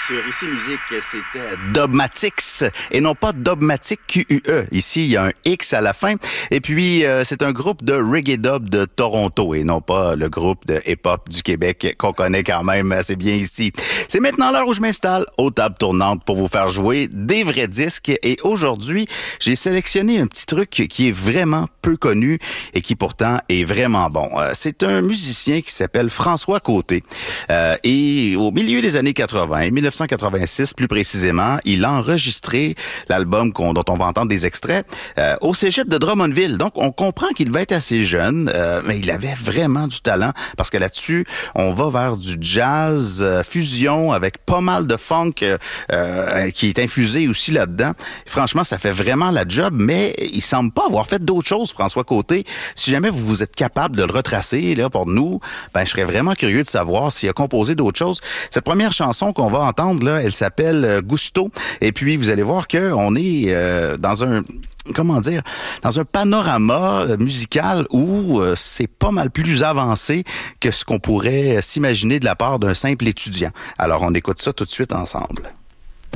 Sur Ici Musique, c'était Dogmatix et non pas Dogmatic QUE. Ici, il y a un X à la fin. Et puis, c'est un groupe de reggae dub de Toronto et non pas le groupe de hip-hop du Québec qu'on connaît quand même assez bien ici. C'est maintenant l'heure où je m'installe aux tables tournantes pour vous faire jouer des vrais disques. Et aujourd'hui, j'ai sélectionné un petit truc qui est vraiment peu connu et qui pourtant est vraiment bon. C'est un musicien qui s'appelle François Côté. Et au milieu des années 80, 1986 plus précisément, il a enregistré l'album dont on va entendre des extraits au cégep de Drummondville. Donc, on comprend qu'il va être assez jeune, mais il avait vraiment du talent parce que là-dessus, on va vers du jazz fusion avec pas mal de funk qui est infusé aussi là-dedans. Franchement, ça fait vraiment la job, mais il semble pas avoir fait d'autres choses, François Côté. Si jamais vous êtes capable de le retracer là pour nous, je serais vraiment curieux de savoir s'il a composé d'autres choses. Cette première chanson qu'on va entendre là, elle s'appelle Gusto. Et puis vous allez voir que on est dans un dans un panorama musical où c'est pas mal plus avancé que ce qu'on pourrait s'imaginer de la part d'un simple étudiant. Alors on écoute ça tout de suite ensemble.